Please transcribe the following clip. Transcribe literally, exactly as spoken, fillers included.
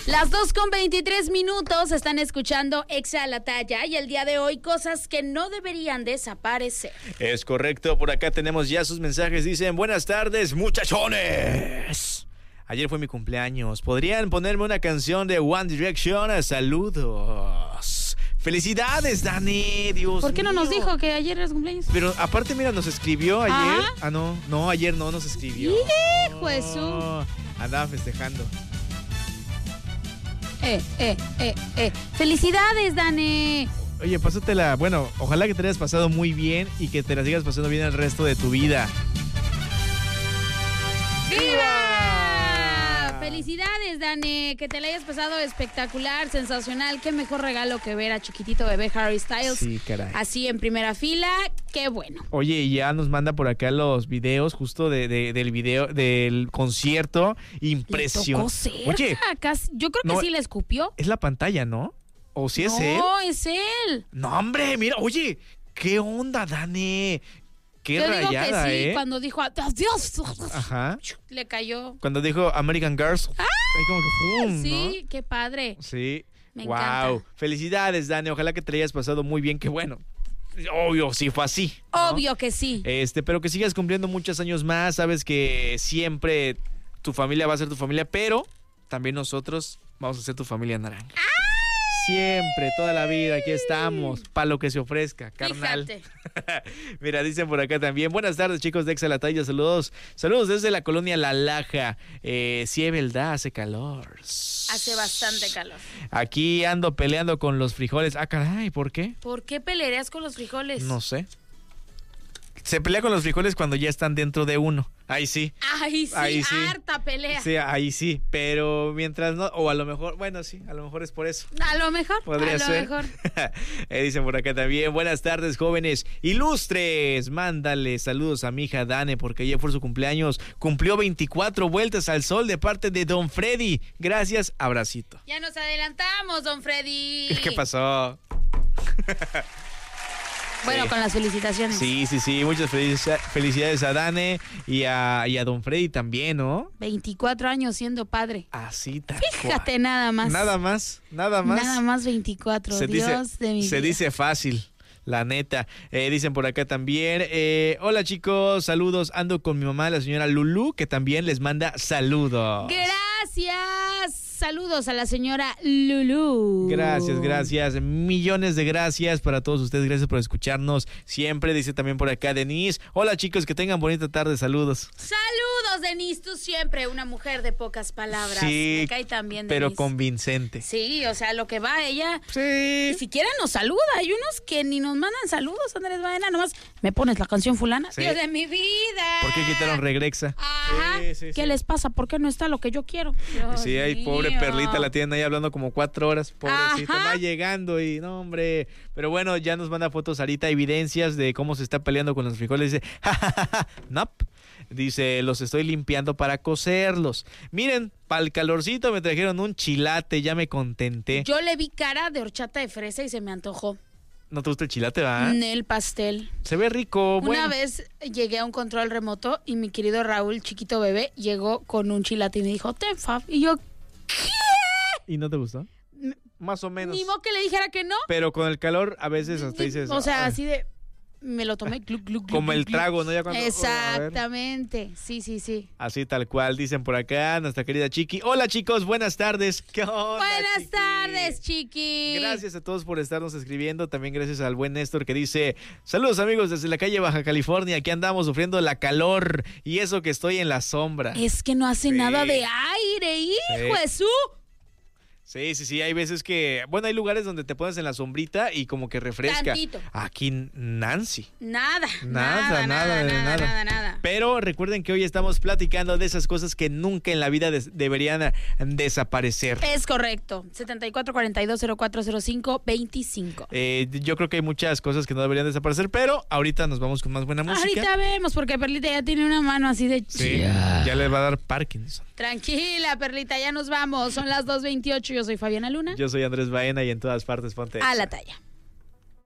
Las dos con veintitrés minutos están escuchando Exa a la Talla y el día de hoy cosas que no deberían desaparecer. Es correcto, por acá tenemos ya sus mensajes. Dicen, buenas tardes, muchachones. Ayer fue mi cumpleaños. ¿Podrían ponerme una canción de One Direction? Saludos. Felicidades, Dani. Dios ¿Por qué no mío. nos dijo que ayer era su cumpleaños? Pero aparte, mira, nos escribió ayer. ¿Ah? Ah, no, no, ayer no nos escribió. ¡Hijo de su! Oh, andaba festejando. Eh, eh, eh, eh. ¡Felicidades, Dani! Oye, pásatela. Bueno, ojalá que te la hayas pasado muy bien y que te la sigas pasando bien el resto de tu vida. ¡Viva! Felicidades, Dani, que te la hayas pasado espectacular, sensacional. Qué mejor regalo que ver a chiquitito bebé Harry Styles. Sí, caray. Así en primera fila, qué bueno. Oye, y ya nos manda por acá los videos justo de, de, del video, del concierto. Impresionante. cerca, Oye, casi, yo creo que no, sí le escupió. es la pantalla, ¿no? ¿O si es él? No, es él. No, hombre, mira, oye, ¿qué onda, Dani? Qué Yo digo rayada, que sí, ¿eh? cuando dijo adiós, Ajá. le cayó. Cuando dijo American Girls, ¡Ah! ahí como que ¡pum! Sí, ¿no? qué padre. Sí. Me wow. encanta. Felicidades, Dani. Ojalá que te la hayas pasado muy bien. Qué bueno. Obvio, sí fue así, ¿no? Obvio que sí. Este, pero que sigas cumpliendo muchos años más. Sabes que siempre tu familia va a ser tu familia, pero también nosotros vamos a ser tu familia naranja. ¡Ay! Siempre, toda la vida, aquí estamos, para lo que se ofrezca, carnal. Fíjate. Mira, dicen por acá también. Buenas tardes, chicos de Exa la Talla. Saludos. Saludos desde la colonia La Laja. Eh, sí, es verdad, hace calor. Hace bastante calor. Aquí ando peleando con los frijoles. Ah, caray, ¿por qué? ¿Por qué pelearías con los frijoles? No sé. Se pelea con los frijoles cuando ya están dentro de uno. Ahí sí. Ay, sí, Ahí sí. harta pelea. Sí, ahí sí. Pero mientras no, o a lo mejor, bueno, sí, a lo mejor es por eso. A lo mejor. Podría a lo ser. mejor. eh, dicen por acá también. Buenas tardes, jóvenes ilustres. Mándale saludos a mi hija Dane, porque ayer fue su cumpleaños. Cumplió veinticuatro vueltas al sol de parte de Don Freddy. Gracias, abracito. Ya nos adelantamos, don Freddy. ¿Qué pasó? Bueno, Sí. con las felicitaciones. Sí, sí, sí. Muchas felici- felicidades a Dane y a, y a Don Freddy también, ¿no? veinticuatro años siendo padre. Así tal Fíjate cual. nada más. Nada más, nada más. Nada más veinticuatro. Se Dios dice, de mi se vida. dice fácil, la neta. Eh, dicen por acá también. Eh, hola chicos, saludos. Ando con mi mamá, la señora Lulú, que también les manda saludos. Gracias. Saludos a la señora Lulú. Gracias, gracias. Millones de gracias para todos ustedes. Gracias por escucharnos siempre. Dice también por acá Denise. Hola chicos, que tengan bonita tarde. Saludos. Saludos, Denise. Tú siempre una mujer de pocas palabras. Sí, Me cae también, pero Denise. convincente. Sí, o sea, lo que va ella. Sí. Ni siquiera nos saluda. Hay unos que ni nos mandan saludos, Andrés Baena. Nomás me pones la canción fulana. Sí. Dios de mi vida. ¿Por qué quitaron Regrexa? Ajá. Sí, sí, ¿Qué sí. les pasa? ¿Por qué no está lo que yo quiero? Dios Sí, hay pobre mío. Perlita, la tienen ahí hablando como cuatro horas. Pobrecita, Ajá. va llegando y no, hombre. Pero bueno, ya nos manda fotos ahorita, evidencias de cómo se está peleando con los frijoles. Dice, jajaja, nope. Dice, los estoy limpiando para cocerlos. Miren, para el calorcito me trajeron un chilate, ya me contenté. Yo le vi cara de horchata de fresa y se me antojó. ¿No te gusta el chilate, va? El pastel. Se ve rico, bueno. Una vez llegué a un control remoto y mi querido Raúl, chiquito bebé, llegó con un chilate y me dijo, ten, Fab. Y yo, ¿Y no te gustó? Más o menos. ni modo que le dijera que no. Pero con el calor a veces hasta dices... O sea, "Ay". así de... Me lo tomé, gluc, gluc, gluc, Como el gluc, gluc. trago, ¿no? Ya cuando... Exactamente. Sí, sí, sí. Así tal cual, dicen por acá, nuestra querida Chiqui. Hola chicos, buenas tardes. ¿Qué onda, Buenas Chiqui? tardes, Chiqui. Gracias a todos por estarnos escribiendo. También gracias al buen Néstor que dice: saludos amigos desde la calle Baja California. Aquí andamos sufriendo la calor y eso que estoy en la sombra. Es que no hace Sí. nada de aire, hijo Sí. de su... Sí, sí, sí, hay veces que, bueno, hay lugares donde te pones en la sombrita y como que refresca. Tantito. Aquí Nancy. Nada, Nada, nada, nada, nada, de nada, nada. nada, nada. Pero recuerden que hoy estamos platicando de esas cosas que nunca en la vida des- deberían desaparecer. Es correcto. setenta y cuatro cuarenta y dos cero cuatro cero cinco veinticinco. Eh, yo creo que hay muchas cosas que no deberían desaparecer, pero ahorita nos vamos con más buena música. Ahorita vemos, porque Perlita ya tiene una mano así de... Sí, ya le va a dar Parkinson. Tranquila, Perlita, ya nos vamos. Son las dos veintiocho. Yo soy Fabiana Luna. Yo soy Andrés Baena y en todas partes ponte A Exa. la talla.